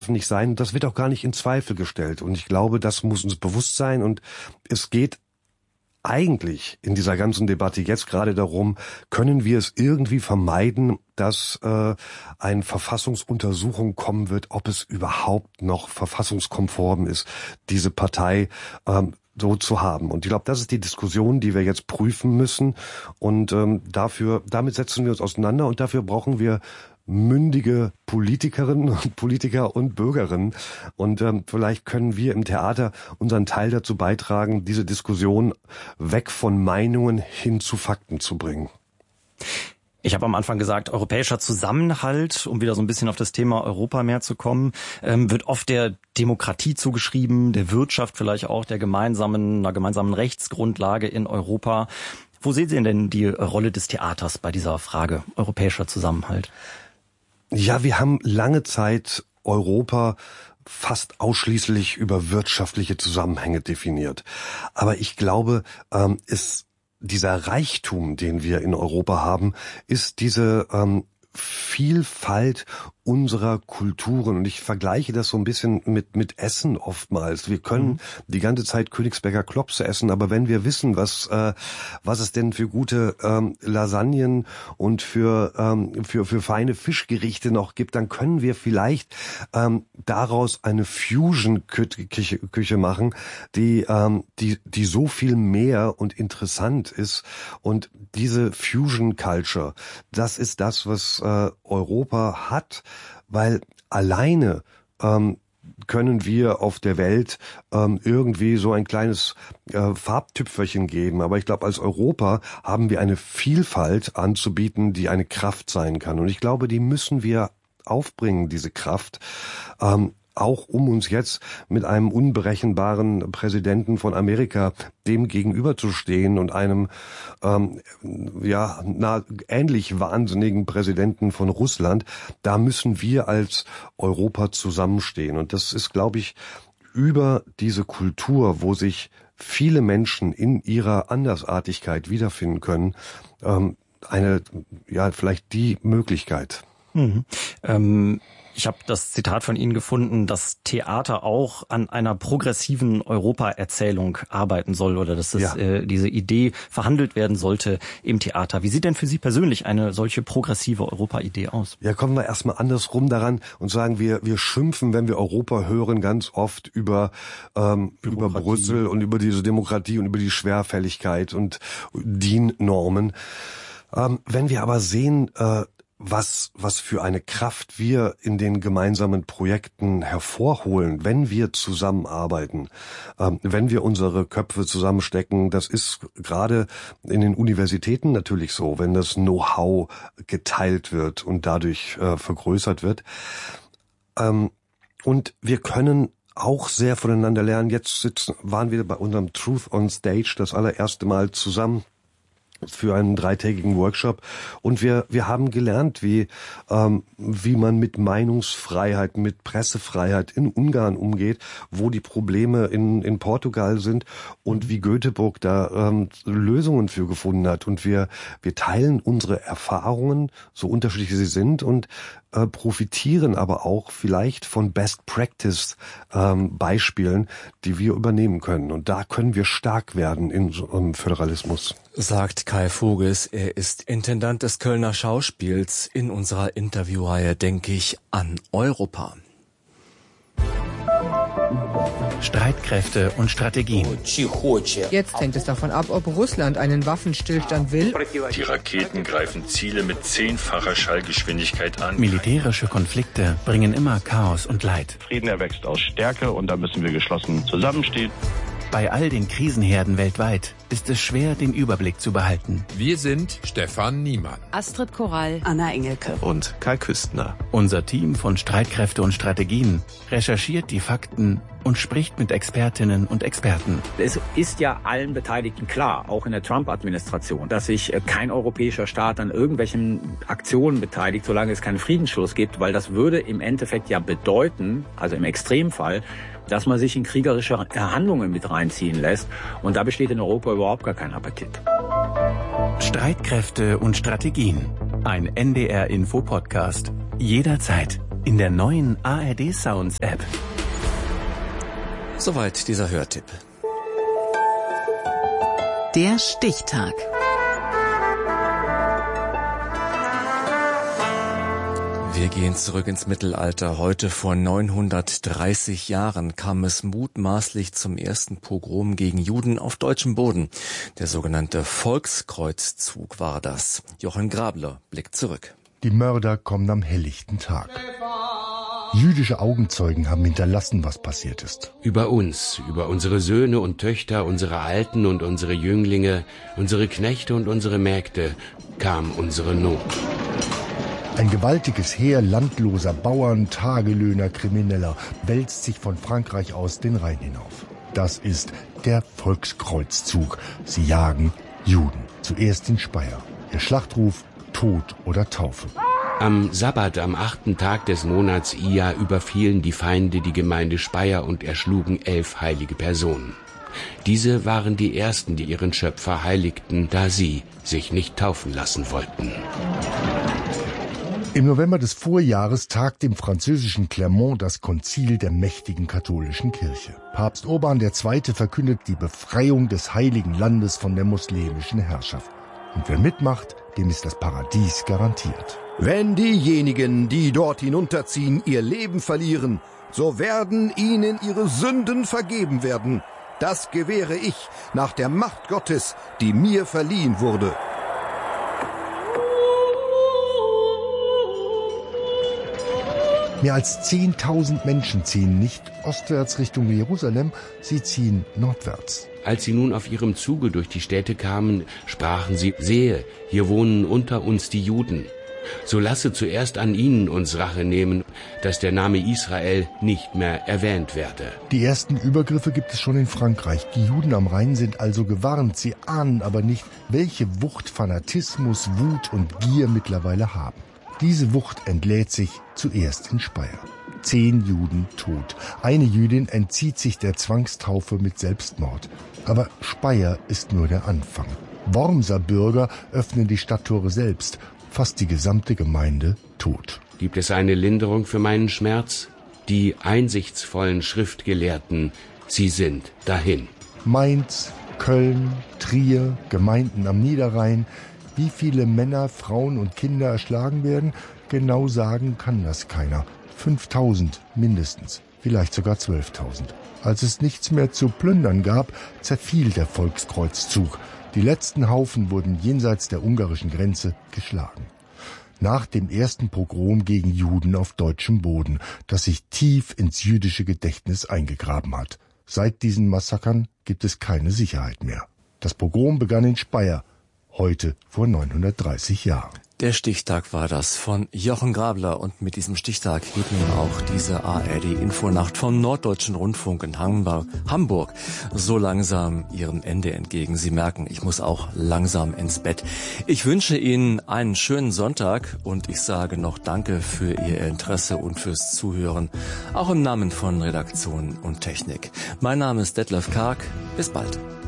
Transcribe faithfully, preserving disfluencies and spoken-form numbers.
nicht sein. Das wird auch gar nicht in Zweifel gestellt. Und ich glaube, das muss uns bewusst sein. Und es geht eigentlich in dieser ganzen Debatte jetzt gerade darum, können wir es irgendwie vermeiden, dass äh, eine Verfassungsuntersuchung kommen wird, ob es überhaupt noch verfassungskonform ist, diese Partei ähm, so zu haben. Und ich glaube, das ist die Diskussion, die wir jetzt prüfen müssen. Und ähm, dafür, damit setzen wir uns auseinander. Und dafür brauchen wir mündige Politikerinnen und Politiker und Bürgerinnen. Und ähm, vielleicht können wir im Theater unseren Teil dazu beitragen, diese Diskussion weg von Meinungen hin zu Fakten zu bringen. Ich habe am Anfang gesagt, europäischer Zusammenhalt, um wieder so ein bisschen auf das Thema Europa mehr zu kommen, ähm, wird oft der Demokratie zugeschrieben, der Wirtschaft vielleicht auch, der gemeinsamen, einer gemeinsamen Rechtsgrundlage in Europa. Wo sehen Sie denn die Rolle des Theaters bei dieser Frage europäischer Zusammenhalt? Ja, wir haben lange Zeit Europa fast ausschließlich über wirtschaftliche Zusammenhänge definiert. Aber ich glaube, ähm, ist dieser Reichtum, den wir in Europa haben, ist diese ähm, Vielfalt unserer Kulturen. Und ich vergleiche das so ein bisschen mit mit Essen oftmals. Wir können mhm. die ganze Zeit Königsberger Klopse essen, aber wenn wir wissen, was äh, was es denn für gute ähm, Lasagnen und für ähm, für für feine Fischgerichte noch gibt, dann können wir vielleicht ähm, daraus eine Fusion-Küche Küche machen, die ähm, die die so viel mehr und interessant ist. Und diese Fusion-Culture, das ist das, was äh, Europa hat, weil alleine ähm, können wir auf der Welt ähm, irgendwie so ein kleines äh, Farbtüpferchen geben. Aber ich glaube, als Europa haben wir eine Vielfalt anzubieten, die eine Kraft sein kann. Und ich glaube, die müssen wir aufbringen, diese Kraft, ähm, auch um uns jetzt mit einem unberechenbaren Präsidenten von Amerika dem gegenüberzustehen und einem ähm, ja na, ähnlich wahnsinnigen Präsidenten von Russland. Da müssen wir als Europa zusammenstehen. Und das ist, glaube ich, über diese Kultur, wo sich viele Menschen in ihrer Andersartigkeit wiederfinden können, ähm, eine ja vielleicht die Möglichkeit. Mhm. Ähm Ich habe das Zitat von Ihnen gefunden, dass Theater auch an einer progressiven Europa-Erzählung arbeiten soll oder dass das, ja. äh, diese Idee verhandelt werden sollte im Theater. Wie sieht denn für Sie persönlich eine solche progressive Europa-Idee aus? Ja, kommen wir erstmal andersrum daran und sagen, wir wir schimpfen, wenn wir Europa hören, ganz oft über ähm, über Brüssel und über diese Demokratie und über die Schwerfälligkeit und D I N-Normen. Ähm, wenn wir aber sehen, äh, was was für eine Kraft wir in den gemeinsamen Projekten hervorholen, wenn wir zusammenarbeiten, ähm, wenn wir unsere Köpfe zusammenstecken. Das ist gerade in den Universitäten natürlich so, wenn das Know-how geteilt wird und dadurch äh, vergrößert wird. Ähm, und wir können auch sehr voneinander lernen. Jetzt sitzen, waren wir bei unserem Truth on Stage das allererste Mal zusammen für einen dreitägigen Workshop und wir wir haben gelernt, wie ähm, wie man mit Meinungsfreiheit, mit Pressefreiheit in Ungarn umgeht, wo die Probleme in in Portugal sind und wie Göteborg da ähm, Lösungen für gefunden hat. Und wir wir teilen unsere Erfahrungen, so unterschiedlich sie sind, und äh, profitieren aber auch vielleicht von Best Practice ähm, Beispielen, die wir übernehmen können. Und da können wir stark werden in so einem Föderalismus. Sagt Kai Voges, er ist Intendant des Kölner Schauspiels. In unserer Interviewreihe denke ich an Europa. Streitkräfte und Strategien. Jetzt hängt es davon ab, ob Russland einen Waffenstillstand will. Die Raketen greifen Ziele mit zehnfacher Schallgeschwindigkeit an. Militärische Konflikte bringen immer Chaos und Leid. Frieden erwächst aus Stärke und da müssen wir geschlossen zusammenstehen. Bei all den Krisenherden weltweit ist es schwer, den Überblick zu behalten. Wir sind Stefan Niemann, Astrid Korall, Anna Engelke und Kai Küstner. Unser Team von Streitkräfte und Strategien recherchiert die Fakten und spricht mit Expertinnen und Experten. Es ist ja allen Beteiligten klar, auch in der Trump-Administration, dass sich kein europäischer Staat an irgendwelchen Aktionen beteiligt, solange es keinen Friedensschluss gibt, weil das würde im Endeffekt ja bedeuten, also im Extremfall, dass man sich in kriegerische Handlungen mit reinziehen lässt. Und da besteht in Europa überhaupt gar kein Appetit. Streitkräfte und Strategien. Ein N D R-Info-Podcast. Jederzeit. in der neuen A R D Sounds App. Soweit dieser Hörtipp. Der Stichtag. Wir gehen zurück ins Mittelalter. Heute vor neunhundertdreißig Jahren kam es mutmaßlich zum ersten Pogrom gegen Juden auf deutschem Boden. Der sogenannte Volkskreuzzug war das. Jochen Grabler blickt zurück. Die Mörder kommen am helllichten Tag. Jüdische Augenzeugen haben hinterlassen, was passiert ist. Über uns, über unsere Söhne und Töchter, unsere Alten und unsere Jünglinge, unsere Knechte und unsere Mägde kam unsere Not. Ein gewaltiges Heer landloser Bauern, Tagelöhner, Krimineller wälzt sich von Frankreich aus den Rhein hinauf. Das ist der Volkskreuzzug. Sie jagen Juden. Zuerst in Speyer. Ihr Schlachtruf: Tod oder Taufe. Am Sabbat, am achten Tag des Monats Ia, überfielen die Feinde die Gemeinde Speyer und erschlugen elf heilige Personen. Diese waren die ersten, die ihren Schöpfer heiligten, da sie sich nicht taufen lassen wollten. Im November des Vorjahres tagt im französischen Clermont das Konzil der mächtigen katholischen Kirche. Papst Urban der Zweite verkündet die Befreiung des Heiligen Landes von der muslimischen Herrschaft. Und wer mitmacht, dem ist das Paradies garantiert. Wenn diejenigen, die dort hinunterziehen, ihr Leben verlieren, so werden ihnen ihre Sünden vergeben werden. Das gewähre ich nach der Macht Gottes, die mir verliehen wurde. Mehr als zehntausend Menschen ziehen nicht ostwärts Richtung Jerusalem, sie ziehen nordwärts. Als sie nun auf ihrem Zuge durch die Städte kamen, sprachen sie: Sehe, hier wohnen unter uns die Juden. So lasse zuerst an ihnen uns Rache nehmen, dass der Name Israel nicht mehr erwähnt werde. Die ersten Übergriffe gibt es schon in Frankreich. Die Juden am Rhein sind also gewarnt. Sie ahnen aber nicht, welche Wucht Fanatismus, Wut und Gier mittlerweile haben. Diese Wucht entlädt sich zuerst in Speyer. Zehn Juden tot. Eine Jüdin entzieht sich der Zwangstaufe mit Selbstmord. Aber Speyer ist nur der Anfang. Wormser Bürger öffnen die Stadttore selbst. Fast die gesamte Gemeinde tot. Gibt es eine Linderung für meinen Schmerz? Die einsichtsvollen Schriftgelehrten, sie sind dahin. Mainz, Köln, Trier, Gemeinden am Niederrhein. Wie viele Männer, Frauen und Kinder erschlagen werden, genau sagen kann das keiner. fünftausend mindestens, vielleicht sogar zwölftausend. Als es nichts mehr zu plündern gab, zerfiel der Volkskreuzzug. Die letzten Haufen wurden jenseits der ungarischen Grenze geschlagen. Nach dem ersten Pogrom gegen Juden auf deutschem Boden, das sich tief ins jüdische Gedächtnis eingegraben hat. Seit diesen Massakern gibt es keine Sicherheit mehr. Das Pogrom begann in Speyer, heute vor neunhundertdreißig Jahren. Der Stichtag war das von Jochen Grabler und mit diesem Stichtag geht nun auch diese A R D-Infonacht vom Norddeutschen Rundfunk in Hamburg so langsam ihrem Ende entgegen. Sie merken, ich muss auch langsam ins Bett. Ich wünsche Ihnen einen schönen Sonntag und ich sage noch Danke für Ihr Interesse und fürs Zuhören, auch im Namen von Redaktion und Technik. Mein Name ist Detlef Karg. Bis bald.